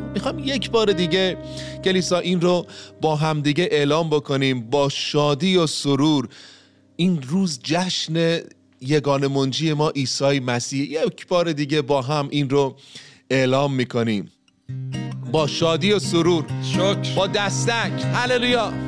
میخوام یک بار دیگه کلیسا این رو با همدیگه اعلام بکنیم با شادی و سرور. این روز جشن یگانه منجی ما عیسی مسیح. یک بار دیگه با هم این رو اعلام میکنیم با شادی و سرور، شکر، با دستک. هللویا.